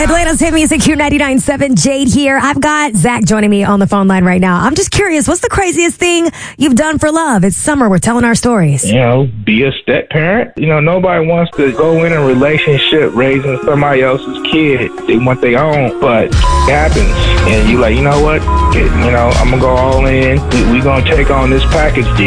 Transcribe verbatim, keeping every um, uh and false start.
Atlanta's hit music, Q ninety-nine point seven. Jade here. I've got Zach joining me on the phone line right now. I'm just curious, what's the craziest thing you've done for love? It's summer. We're telling our stories. You know, be a step parent. You know, nobody wants to go in a relationship raising somebody else's kid. They want their own, but it happens. And you like, you know what? It, you know, I'm going to go all in. We, we going to take on this package deal.